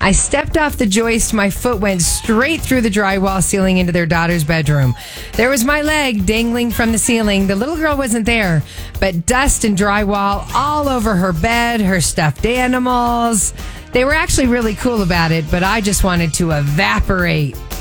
I stepped off the joist. My foot went straight through the drywall ceiling into their daughter's bedroom. There was my leg dangling from the ceiling. The little girl wasn't there, but dust and drywall all over her bed, her stuffed animals. They were actually really cool about it, but I just wanted to evaporate.